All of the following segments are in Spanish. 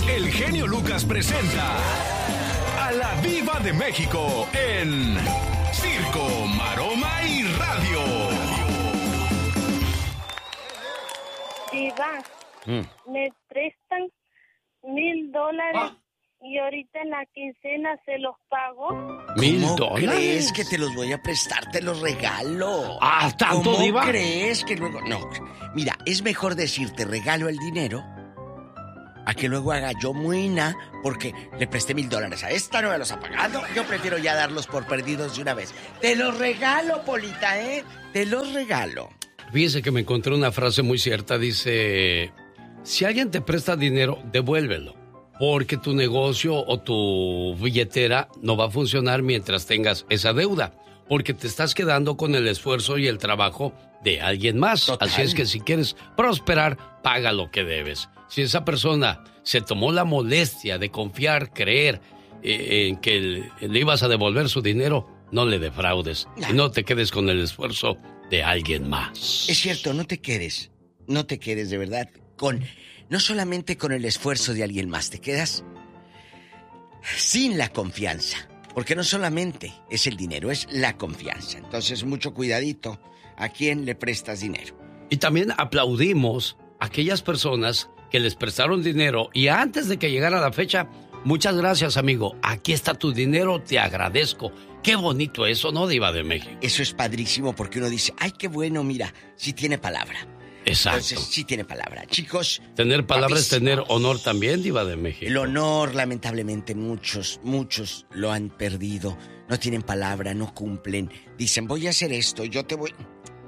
el genio Lucas presenta a la Diva de México en Circo, Maroma y Radio. Diva, me prestan $1,000 y ahorita en la quincena se los pago. ¿$1,000? ¿Crees que te los voy a prestar? Te los regalo. ¿Tanto, ¿Cómo Diva? crees que luego...? No, mira, es mejor decirte regalo el dinero a que luego haga yo muina porque le presté $1,000 a esta, no me los ha pagado. Yo prefiero ya darlos por perdidos de una vez. Te los regalo, Polita, ¿eh? Te los regalo. Fíjese que me encontré una frase muy cierta. Dice, si alguien te presta dinero, devuélvelo. Porque tu negocio o tu billetera no va a funcionar mientras tengas esa deuda. Porque te estás quedando con el esfuerzo y el trabajo de alguien más. Total. Así es que si quieres prosperar, paga lo que debes. Si esa persona se tomó la molestia de confiar, creer en que le ibas a devolver su dinero, no le defraudes. Y no te quedes con el esfuerzo de alguien más. Es cierto, no te quedes de verdad no solamente con el esfuerzo de alguien más, te quedas sin la confianza. Porque no solamente es el dinero, es la confianza. Entonces, mucho cuidadito a quién le prestas dinero. Y también aplaudimos a aquellas personas que les prestaron dinero y antes de que llegara la fecha, muchas gracias, amigo. Aquí está tu dinero, te agradezco. Qué bonito eso, ¿no, Diva de México? Eso es padrísimo porque uno dice, ay, qué bueno, mira, sí tiene palabra. Exacto. Entonces, sí tiene palabra. Chicos... Tener palabra es tener honor también, Diva de México. El honor, lamentablemente, muchos lo han perdido. No tienen palabra, no cumplen. Dicen, voy a hacer esto, yo te voy...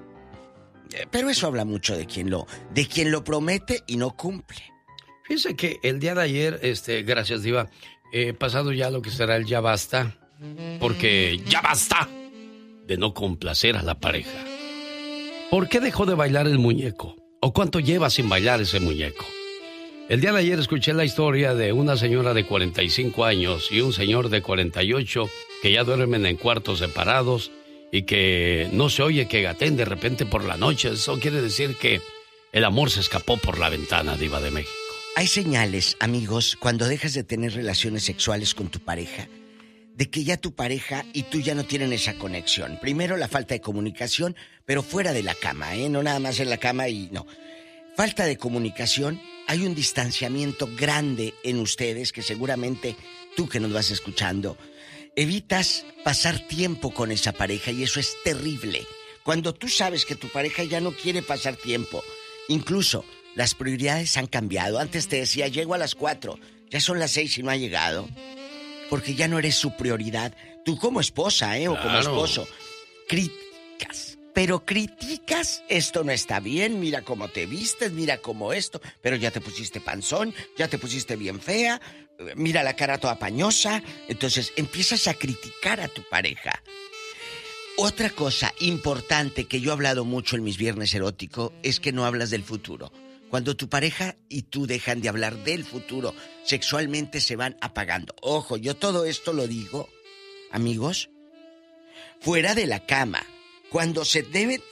Pero eso habla mucho de quien lo promete y no cumple. Fíjense que el día de ayer, gracias, Diva, pasado ya lo que será el ya basta, porque ya basta de no complacer a la pareja. ¿Por qué dejó de bailar el muñeco? ¿O cuánto lleva sin bailar ese muñeco? El día de ayer escuché la historia de una señora de 45 años y un señor de 48 que ya duermen en cuartos separados y que no se oye que gateen de repente por la noche. Eso quiere decir que el amor se escapó por la ventana, Diva de México. Hay señales, amigos, cuando dejas de tener relaciones sexuales con tu pareja, de que ya tu pareja y tú ya no tienen esa conexión. Primero, la falta de comunicación, pero fuera de la cama, no nada más en la cama y no. Falta de comunicación, hay un distanciamiento grande en ustedes que seguramente tú que nos vas escuchando, evitas pasar tiempo con esa pareja y eso es terrible. Cuando tú sabes que tu pareja ya no quiere pasar tiempo, incluso las prioridades han cambiado. Antes te decía, llego a las 4, ya son las 6 y no ha llegado. Porque ya no eres su prioridad. Tú como esposa, o como esposo, criticas. Pero criticas, esto no está bien, mira cómo te vistes, mira cómo esto, pero ya te pusiste panzón, ya te pusiste bien fea, mira la cara toda pañosa. Entonces empiezas a criticar a tu pareja. Otra cosa importante que yo he hablado mucho en mis viernes eróticos es que no hablas del futuro. Cuando tu pareja y tú dejan de hablar del futuro, sexualmente se van apagando. Ojo, yo todo esto lo digo, amigos, fuera de la cama. Cuando se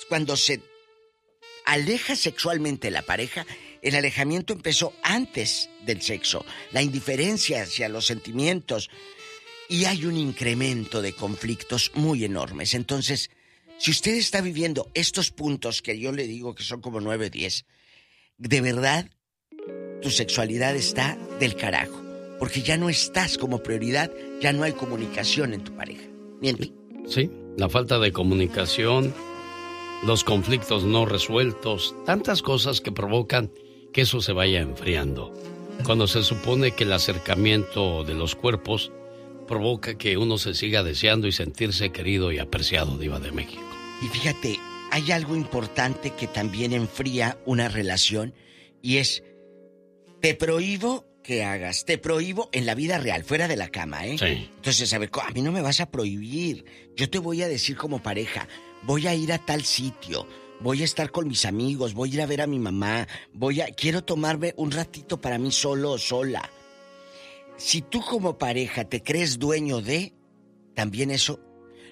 aleja sexualmente la pareja, el alejamiento empezó antes del sexo. La indiferencia hacia los sentimientos. Y hay un incremento de conflictos muy enormes. Entonces, si usted está viviendo estos puntos que yo le digo que son como 9 o 10... de verdad, tu sexualidad está del carajo. Porque ya no estás como prioridad, ya no hay comunicación en tu pareja. ¿Miente? Sí, la falta de comunicación, los conflictos no resueltos, tantas cosas que provocan que eso se vaya enfriando. Cuando se supone que el acercamiento de los cuerpos provoca que uno se siga deseando y sentirse querido y apreciado, Diva de México. Y fíjate, hay algo importante que también enfría una relación y es, te prohíbo que hagas, te prohíbo en la vida real, fuera de la cama, Sí. Entonces, a ver, a mí no me vas a prohibir, yo te voy a decir como pareja, voy a ir a tal sitio, voy a estar con mis amigos, voy a ir a ver a mi mamá, quiero tomarme un ratito para mí solo o sola. Si tú como pareja te crees dueño de, también eso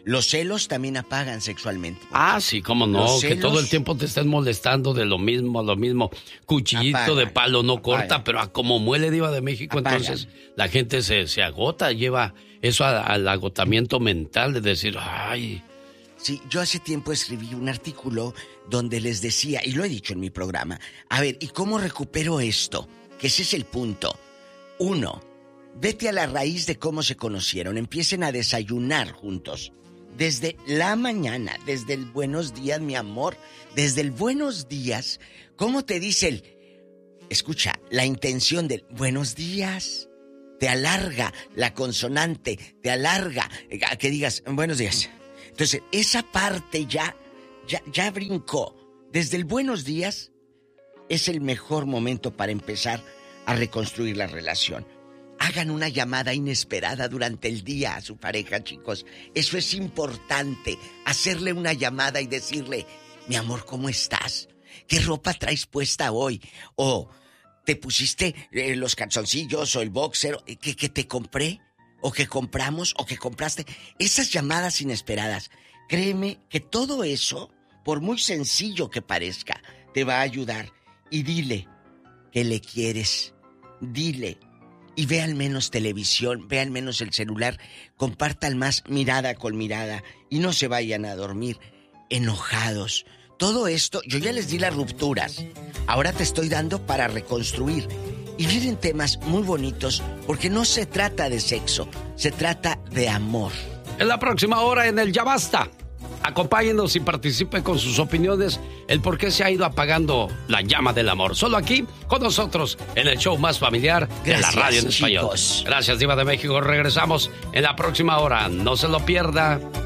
Los celos también apagan sexualmente. Ah, sí, cómo no, que todo el tiempo te estén molestando de lo mismo. Cuchillito apagan. De palo no corta, apagan. Pero a como muele Diva de México, apagan. Entonces la gente se agota, lleva eso al agotamiento mental de decir, ay... Sí, yo hace tiempo escribí un artículo donde les decía, y lo he dicho en mi programa, a ver, ¿y cómo recupero esto? Que ese es el punto. 1, vete a la raíz de cómo se conocieron, empiecen a desayunar juntos. Desde la mañana, desde el buenos días, mi amor, desde el buenos días, ¿cómo te dice escucha, la intención del buenos días? Te alarga la consonante, te alarga, a que digas buenos días. Entonces, esa parte ya brincó. Desde el buenos días es el mejor momento para empezar a reconstruir la relación. Hagan una llamada inesperada durante el día a su pareja, chicos. Eso es importante. Hacerle una llamada y decirle, mi amor, ¿cómo estás? ¿Qué ropa traes puesta hoy? O te pusiste los calzoncillos o el boxer que te compré. O que compramos, o que compraste. Esas llamadas inesperadas. Créeme que todo eso, por muy sencillo que parezca, te va a ayudar. Y dile que le quieres. Dile. Y ve al menos televisión, ve al menos el celular. Compartan más mirada con mirada. Y no se vayan a dormir enojados. Todo esto, yo ya les di las rupturas. Ahora te estoy dando para reconstruir. Y vienen temas muy bonitos, porque no se trata de sexo, se trata de amor. En la próxima hora en el Ya Basta, acompáñenos y participen con sus opiniones, el por qué se ha ido apagando la llama del amor. Solo aquí, con nosotros, en el show más familiar de la radio en español. Gracias, Diva de México. Regresamos en la próxima hora. No se lo pierda.